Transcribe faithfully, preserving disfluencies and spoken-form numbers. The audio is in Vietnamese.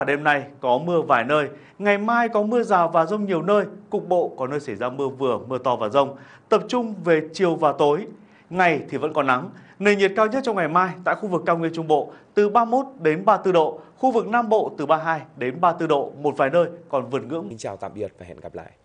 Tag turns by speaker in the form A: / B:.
A: Đêm nay có mưa vài nơi, ngày mai có mưa rào và dông nhiều nơi, cục bộ có nơi xảy ra mưa vừa, mưa to và dông, tập trung về chiều và tối. Ngày thì vẫn có nắng, nền nhiệt cao nhất trong ngày mai tại khu vực cao nguyên Trung Bộ từ ba mươi mốt đến ba mươi tư độ, khu vực Nam Bộ từ ba mươi hai đến ba mươi tư độ, một vài nơi còn vượt ngưỡng.
B: Xin chào tạm biệt và hẹn gặp lại.